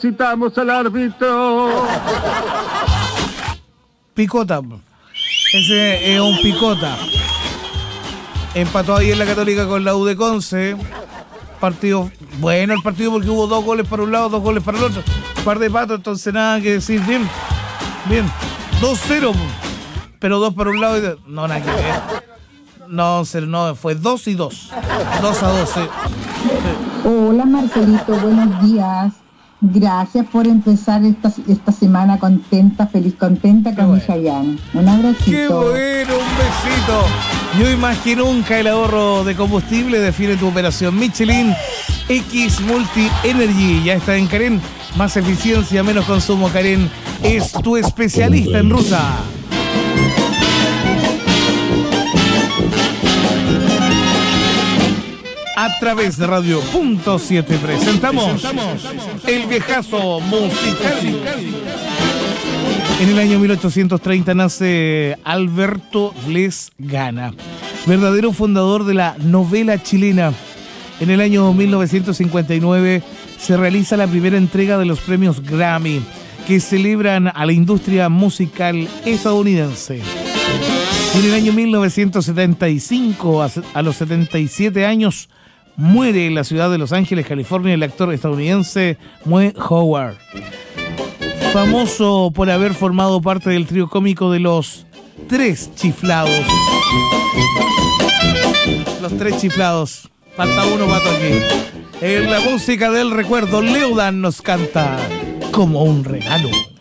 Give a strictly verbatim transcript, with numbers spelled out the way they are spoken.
Citamos al árbitro. Picota. Ese es un Picota. Empató ahí en la Católica con la U de Conce. Partido, bueno el partido porque hubo dos goles para un lado, dos goles para el otro. Un par de patos, entonces nada que decir. Bien, bien. dos cero. Pero dos para un lado y... De... No, nada que ver. No, no, fue dos y dos. dos a dos, sí. Sí. Hola Marcelito, buenos días. Gracias por empezar esta, esta semana contenta, feliz contenta con mi Chayanne. Un abracito. Qué bueno, un besito. Y hoy más que nunca el ahorro de combustible define tu operación. Michelin X Multi Energy ya está en Karen. Más eficiencia, menos consumo. Karen es tu especialista en ruta. A través de Radio Punto siete presentamos, presentamos el viejazo musical. En el año mil ochocientos treinta nace Alberto Lesgana, verdadero fundador de la novela chilena. En el año mil novecientos cincuenta y nueve se realiza la primera entrega de los premios Grammy, que celebran a la industria musical estadounidense. En el año mil novecientos setenta y cinco, a los setenta y siete años, muere en la ciudad de Los Ángeles, California, el actor estadounidense Mue Howard. Famoso por haber formado parte del trío cómico de Los Tres Chiflados. Los Tres Chiflados. Falta uno, pato, aquí. En la música del recuerdo, Leudan nos canta Como un regalo.